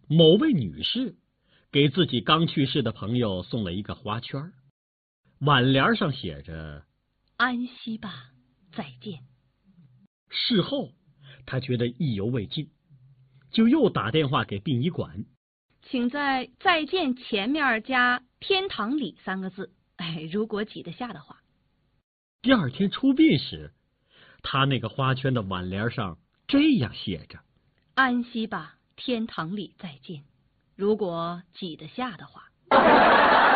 某位女士给自己刚去世的朋友送了一个花圈，挽联上写着安息吧，再见。 事后他觉得意犹未尽，就又打电话给殡仪馆， 请在再见前面加天堂里3个字，如果挤得下的话。 第二天出殡时，他那个花圈的挽联上这样写着： 安息吧，天堂里再见，如果挤得下的话。